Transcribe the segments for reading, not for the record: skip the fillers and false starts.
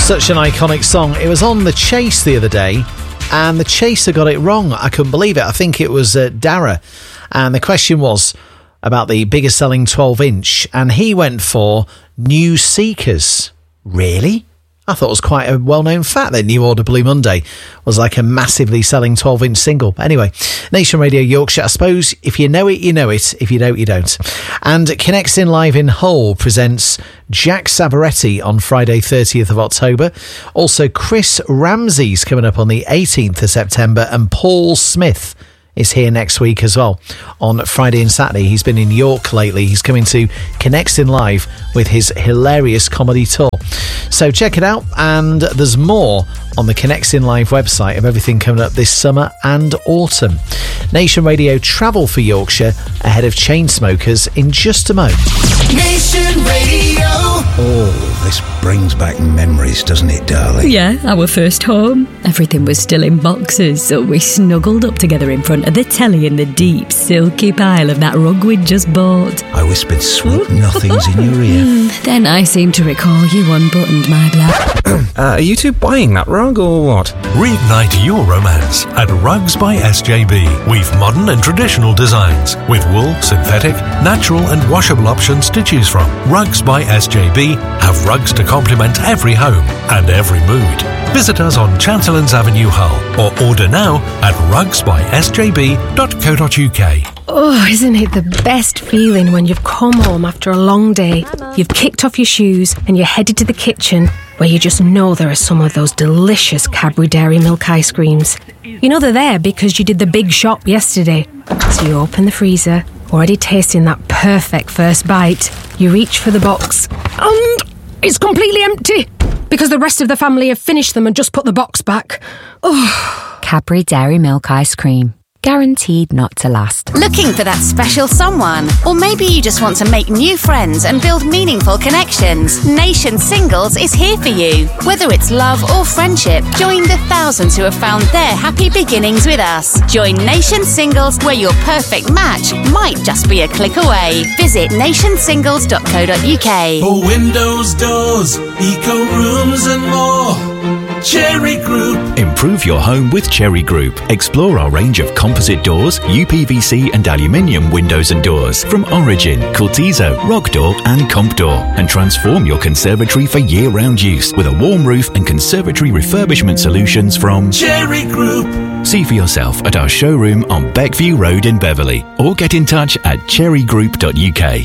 Such an iconic song. It was on The Chase the other day, and the Chaser got it wrong. I couldn't believe it. I think it was Dara, and the question was about the biggest selling 12-inch, and he went for New Seekers. Really? I thought it was quite a well-known fact that New Order Blue Monday was like a massively selling 12-inch single. Anyway, Nation Radio Yorkshire, I suppose if you know it, you know it. If you don't, you don't. And Connects in Live in Hull presents Jack Savaretti on Friday 30th of October. Also, Chris Ramsey's coming up on the 18th of September, and Paul Smith is here next week as well on Friday and Saturday. He's been in York lately. He's coming to Connects in Live with his hilarious comedy tour. So check it out, and there's more on the Connects in Live website of everything coming up this summer and autumn. Nation Radio travel for Yorkshire ahead of Chainsmokers in just a moment. Nation Radio. Oh, this brings back memories, doesn't it, darling? Yeah, our first home. Everything was still in boxes, so we snuggled up together in front of the telly in the deep, silky pile of that rug we'd just bought. I whispered sweet nothings in your ear. Then I seem to recall you unbuttoned my blouse. Are you two buying that rug or what? Reignite your romance at Rugs by SJB. We've modern and traditional designs with wool, synthetic, natural and washable options to choose from. Rugs by SJB have rugs to complement every home and every mood. Visit us on Chancellors Avenue, Hull, or order now at rugsbysjb.co.uk. Oh, isn't it the best feeling when you've come home after a long day, you've kicked off your shoes and you're headed to the kitchen where you just know there are some of those delicious Cadbury Dairy Milk ice creams. You know they're there because you did the big shop yesterday. So you open the freezer, already tasting that perfect first bite. You reach for the box and it's completely empty because the rest of the family have finished them and just put the box back. Oh. Cadbury Dairy Milk ice cream. Guaranteed not to last. Looking for that special someone? Or maybe you just want to make new friends and build meaningful connections? Nation Singles is here for you. Whether it's love or friendship, join the thousands who have found their happy beginnings with us. Join Nation Singles, where your perfect match might just be a click away. Visit nationsingles.co.uk. For windows, doors, eco rooms and more, Cherry Group. Improve your home with Cherry Group. Explore our range of composite doors, UPVC and aluminium windows and doors from Origin, Cortizo, Rock Door and Comp Door, and transform your conservatory for year-round use with a warm roof and conservatory refurbishment solutions from Cherry Group. See for yourself at our showroom on Beckview Road in Beverley, or get in touch at cherrygroup.uk.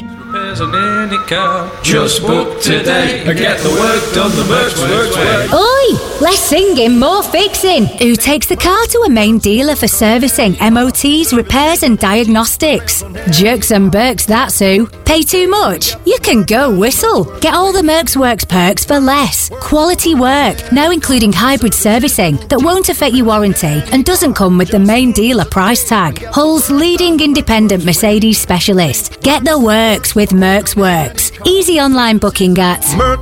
Just book today and get the work done the Mercs way. Oi! Less singing, more fixing. Who takes the car to a main dealer for servicing, MOTs, repairs and diagnostics? Jerks and Berks, that's who. Pay too much? You can go Whistle. Get all the Mercs Works perks for less. Quality work, now including hybrid servicing that won't affect your warranty and doesn't come with the main dealer price tag. Hull's leading independent Mercedes specialist. Get the works with Mercs Works. Easy online booking at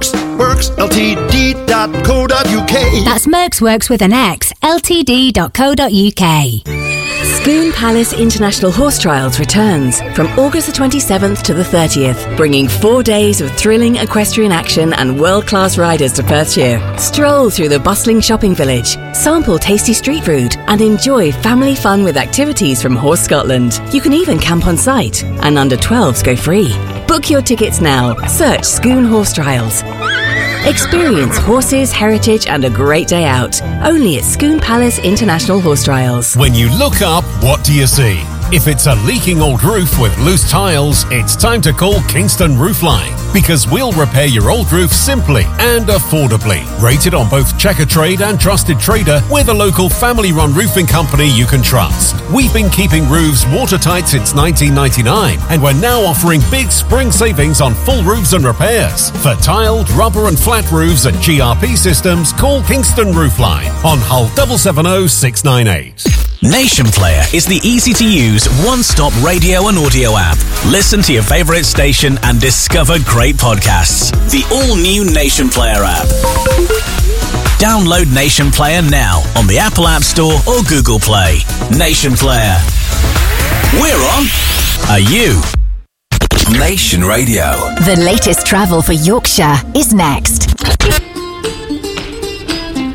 mercsworksltd.co.uk. That's Mercs Works with an X, ltd.co.uk. Scone Palace International Horse Trials returns from August the 27th to the 30th, bringing 4 days of thrilling equestrian action and world-class riders to Perthshire. Stroll through the bustling shopping village, sample tasty street food, and enjoy family fun with activities from Horse Scotland. You can even camp on site, and under 12s go free. Book your tickets now. Search Scone Horse Trials. Experience horses, heritage and a great day out. Only at Scone Palace International Horse Trials. When you look up, what do you see? If it's a leaking old roof with loose tiles, it's time to call Kingston Roofline, because we'll repair your old roof simply and affordably. Rated on both Checkatrade and Trusted Trader, we're the local family-run roofing company you can trust. We've been keeping roofs watertight since 1999, and we're now offering big spring savings on full roofs and repairs. For tiled, rubber and flat roofs and GRP systems, call Kingston Roofline on Hull 770 698. Nation Player is the easy-to-use, one-stop radio and audio app. Listen to your favourite station and discover great podcasts. The all-new Nation Player app. Download Nation Player now on the Apple App Store or Google Play. Nation Player. We're on. Are you? Nation Radio. The latest travel for Yorkshire is next.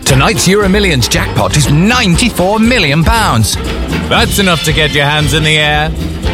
Tonight's Euro Millions jackpot is £94 million. That's enough to get your hands in the air.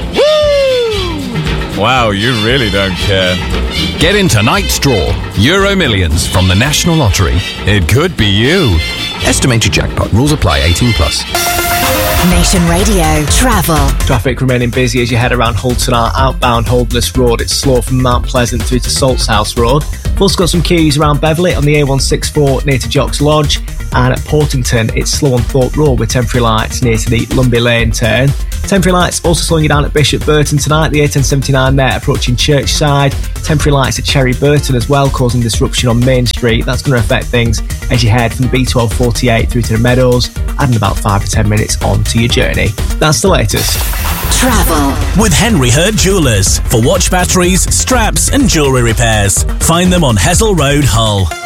Woo! Wow, you really don't care. Get in tonight's draw. Euro Millions from the National Lottery. It could be you. Estimated jackpot. Rules apply. 18+. Nation Radio Travel. Traffic remaining busy as you head around Hulton outbound Holderness Road. It's slow from Mount Pleasant through to Saltshouse Road. Plus got some queues around Beverley on the A164 near to Jocks Lodge, and at Portington it's slow on Thorpe Road with temporary lights near to the Lumby Lane turn. Temporary lights also slowing you down at Bishop Burton tonight, the A1079 there approaching Churchside. Temporary lights at Cherry Burton as well, causing disruption on Main Street. That's going to affect things as you head from the B1248 through to the Meadows, adding about 5 to 10 minutes on to your journey. That's the latest. Travel with Henry Hurd Jewellers for watch batteries, straps and jewellery repairs. Find them on Hessel Road, Hull.